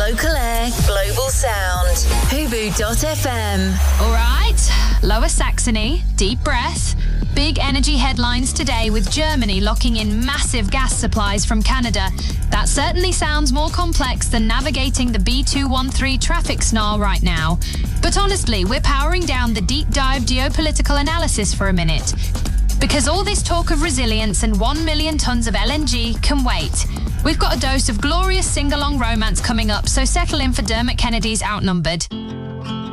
Local air, global sound. Hubu.fm. All right, Lower Saxony, deep breath. Big energy headlines today with Germany locking in massive gas supplies from Canada. That certainly sounds more complex than navigating the B213 traffic snarl right now. But honestly, we're powering down the deep dive geopolitical analysis for a minute. Because all this talk of resilience and 1 million tons of LNG can wait. We've got a dose of glorious sing-along romance coming up, so settle in for Dermot Kennedy's Outnumbered.